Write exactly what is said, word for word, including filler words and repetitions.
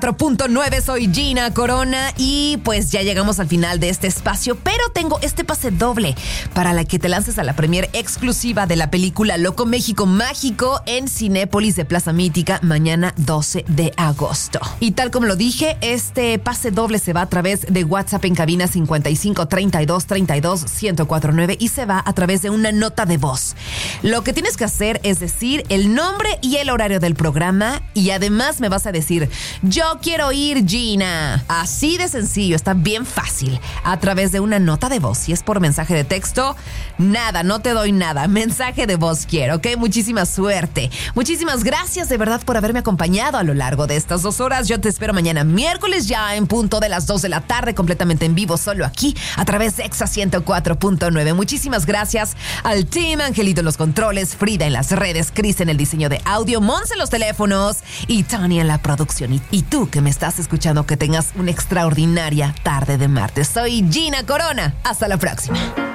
cuatro punto nueve, soy Gina Corona y pues ya llegamos al final de este espacio, pero tengo este pase doble para la que te lances a la premier exclusiva de la película Loco México Mágico en Cinépolis de Plaza Mítica mañana doce de agosto. Y tal como lo dije, este pase doble se va a través de WhatsApp en cabina cincuenta y cinco, treinta y dos, treinta y dos, ciento cuatro nueve y se va a través de una nota de voz. Lo que tienes que hacer es decir el nombre y el horario del programa y además me vas a decir: yo quiero ir, Gina. Así de sencillo, está bien fácil. A través de una nota de voz. Si es por mensaje de texto, nada, no te doy nada. Mensaje de voz quiero, ¿ok? Muchísima suerte. Muchísimas gracias de verdad por haberme acompañado a lo largo de estas dos horas. Yo te espero mañana miércoles ya en punto de las dos de la tarde, completamente en vivo, solo aquí, a través de Exa ciento cuatro punto nueve. Muchísimas gracias al team, Angelito en los controles, Frida en las redes, Cris en el diseño de audio, Monse en los teléfonos y Tania en la producción. Y, y tú que me estás escuchando, que tengas una extraordinaria tarde de martes. Soy Gina Corona. Hasta la próxima.